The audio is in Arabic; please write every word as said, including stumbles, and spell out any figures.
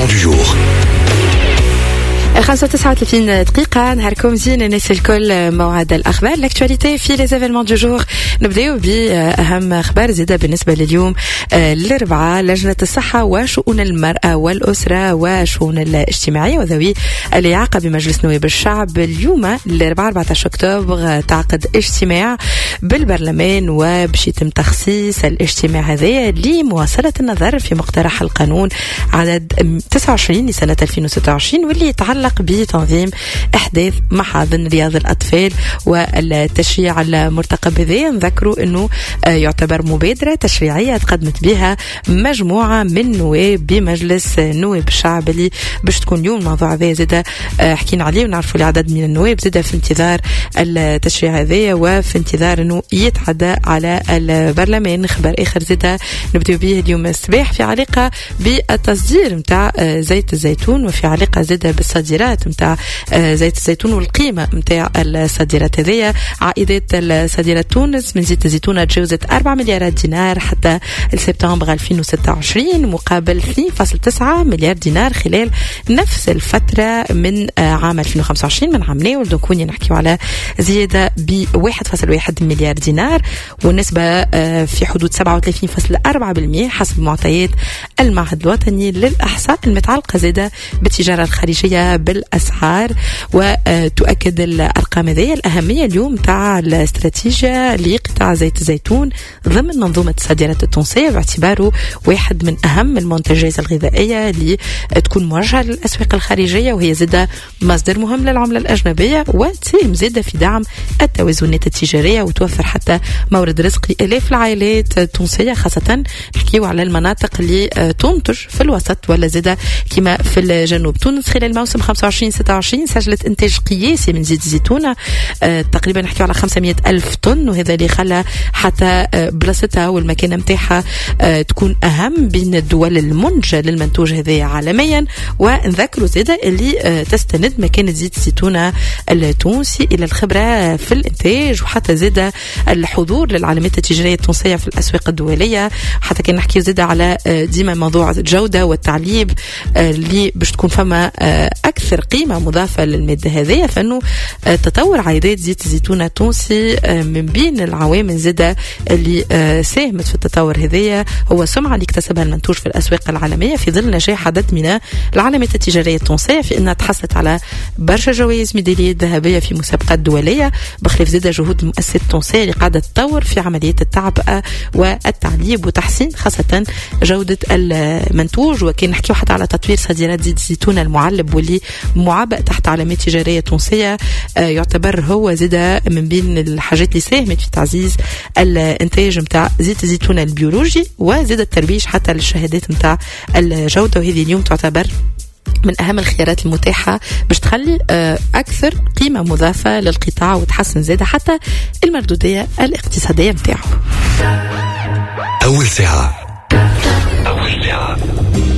événements du jour. خمسة وتسعة وثلاثين دقيقة نهاركم زين الناس الكل. موعد الأخبار الأكتواليتي في لي زيفينمون دو جور. نبداو بأهم أخبار زيادة بالنسبة لليوم الأربعاء. لجنة الصحة وشؤون المرأة والأسرة وشؤون الاجتماعية وذوي الإعاقة بمجلس نواب الشعب اليوم الأربعاء أربعة عشر أكتوبر تعقد اجتماع بالبرلمان وباش يتم تخصيص الاجتماع هذا لمواصلة النظر في مقترح القانون عدد تسعة وعشرين لسنة ألفين وستة وعشرين واللي يتعلق بتنظيم إحداث محاضن رياض الأطفال والتشريع المرتقب هذا. نذكروا أنه يعتبر مبادرة تشريعية تقدمت بها مجموعة من نواب بمجلس نواب الشعب اللي باش تكون اليوم الموضوع هذا زيدا حكينا عليه ونعرفوا العدد من النواب زيدا في انتظار التشريع هذا وفي انتظار أنه يتعدى على البرلمان. خبر آخر زيدا نبدأ به اليوم الصباح في علاقة بالتصدير متاع زيت الزيتون وفي علاقة زيدا بالصديرات متاع زيت الزيتون والقيمة متاع الصادرات هذية. عائدات الصادرات تونس من زيت الزيتون تجاوزت أربعة مليارات دينار حتى سبتمبر ألفين وستة وعشرين مقابل اثنين فاصلة تسعة مليار دينار خلال نفس الفترة من عام ألفين وخمسة وعشرين من عام ناول. دونك وين نحكيو على زيادة ب واحد فاصلة واحد مليار دينار والنسبة في حدود سبعة وثلاثين فاصلة أربعة بالمئة حسب معطيات المعهد الوطني للإحصاء المتعلقة زيادة بالتجارة الخارجية بالأسعار. وتؤكد الأرقام هذه الأهمية اليوم تاع الاستراتيجية لقطاع زيت الزيتون ضمن منظومة الصادرات التونسية باعتباره واحد من أهم المنتجات الغذائية اللي تكون موجهة للأسواق الخارجية وهي زادة مصدر مهم للعملة الأجنبية وتساهم زادة في دعم التوازنات التجارية وتوفر حتى مورد رزق آلاف العائلات التونسية خاصة نحكيو على المناطق اللي تنتج في الوسط ولا زادة كما في الجنوب. تونس خلال موسم خمسة وعشرين ستة وعشرين سجلت إنتاج قياسي من زيت الزيتون آه تقريبا نحكي على خمسمائة ألف طن وهذا اللي خلى حتى آه بلاصتها والمكانة متاعها آه تكون أهم بين الدول المنتجة للمنتوج هذا عالميا. ونذكروا زيادة اللي آه تستند مكانة زيت الزيتون التونسي إلى الخبرة في الإنتاج وحتى زيادة الحضور للعلامات التجارية التونسية في الأسواق الدولية. حتى كان نحكي زيادة على آه ديما موضوع الجودة والتعليب آه اللي باش تكون فما آه أكثر قيمة مضافة للمادة هذه. فإنه تطور عائدات زيت الزيتون التونسي من بين العوامل زادة اللي ساهمت في التطور هذه هو سمعة اللي اكتسبها المنتوج في الأسواق العالمية في ظل نجاح عدد من العلامات التجارية التونسية في أنها تحصلت على برشا جوائز ميداليات ذهبية في مسابقات دولية بخلاف زادة جهود المؤسسات التونسية اللي قاعدة تطور في عمليات التعبئة والتعليب وتحسين خاصة جودة المنتوج. وكان نحكيو حتى على تطوير صادرات زيت الزيتون المعلب واللي معبأ تحت علامات تجارية تونسية يعتبر هو زيادة من بين الحاجات اللي ساهمت في تعزيز الانتاج متاع زيت الزيتون البيولوجي وزيادة التربيش حتى للشهادات متاع الجودة. وهذه اليوم تعتبر من أهم الخيارات المتاحة باش تخلي أكثر قيمة مضافة للقطاع وتحسن زيادة حتى المردودية الاقتصادية متاعه. أول ساعة أول ساعة